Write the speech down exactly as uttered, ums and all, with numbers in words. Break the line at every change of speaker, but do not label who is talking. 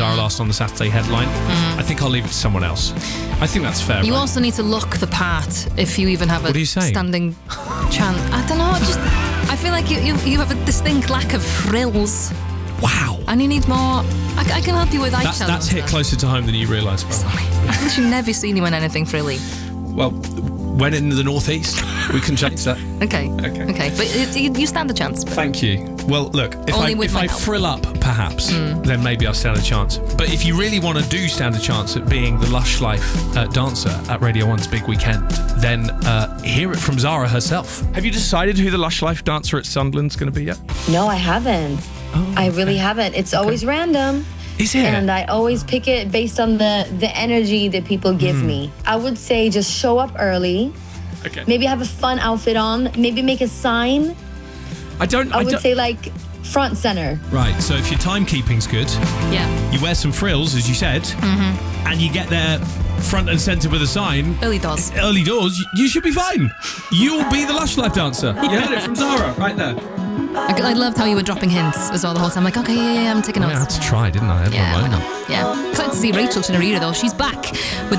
Zara Larsson on the Saturday headline. Mm. I think I'll leave it to someone else. I think that's fair.
You
right?
also need to look the part if you even have a
What do you say?
standing chance. I don't know. Just I feel like you, you you have a distinct lack of frills.
Wow.
And you need more. I, I can help you with
That's,
eyeshadow.
that's hit closer to home than you realise, bro.
I've literally never seen you in anything frilly.
Well, when in the northeast, we can change that.
Okay.
Okay.
Okay. But it, you, you stand a chance. But
Thank you. Well, look, if
Only
I,
with
if
my
I
help.
frill up, perhaps, then maybe I'll stand a chance. But if you really want to do stand a chance at being the Lush Life uh, dancer at Radio one's Big Weekend, then uh, hear it from Zara herself. Have you decided who the Lush Life dancer at Sunderland's going to be yet?
No, I haven't.
Oh,
I really haven't. It's always random.
Is it?
And I always pick it based on the, the energy that people give me. I would say just show up early.
Okay.
Maybe have a fun outfit on. Maybe make a sign.
I don't...
I,
I
would
don't,
say like front center.
Right, so if your timekeeping's good,
yeah.
you wear some frills, as you said, mm-hmm. and you get there front and centre with a sign...
Early doors.
Early doors, you should be fine. You'll be the Lush Life dancer. You heard it from Zara, right there.
I, I loved how you were dropping hints as well the whole time. Like, okay, yeah, yeah, I'm taking
I
notes.
had to try, didn't I? I had
Yeah,
one
why
moment.
not? Yeah. Excited to see Rachel Chinarita though. She's back with